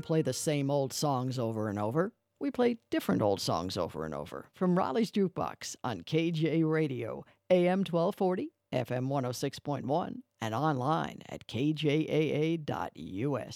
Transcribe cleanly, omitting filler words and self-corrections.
don't play the same old songs over and over. We play different old songs over and over. From Raleigh's Jukebox on KJ Radio, AM 1240, FM 106.1, and online at kjaa.us.